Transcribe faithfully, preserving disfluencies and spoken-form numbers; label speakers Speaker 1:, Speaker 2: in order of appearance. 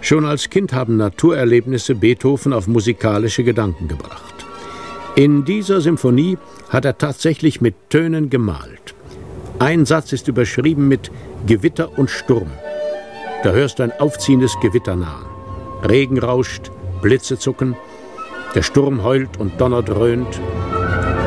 Speaker 1: Schon als Kind haben Naturerlebnisse Beethoven auf musikalische Gedanken gebracht. In dieser Symphonie hat er tatsächlich mit Tönen gemalt. Ein Satz ist überschrieben mit Gewitter und Sturm. Da hörst du ein aufziehendes Gewitter nahen. Regen rauscht, Blitze zucken, der Sturm heult und Donner dröhnt.